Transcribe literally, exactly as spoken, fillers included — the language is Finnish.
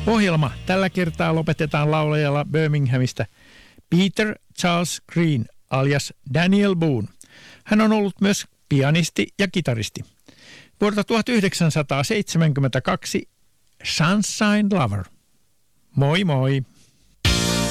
Ohjelma tällä kertaa lopetetaan laulajalla Birminghamista Peter Charles Green alias Daniel Boone. Hän on ollut myös pianisti ja kitaristi. Vuodelta tuhatyhdeksänsataaseitsemänkymmentäkaksi Sunshine Lover. Moi moi!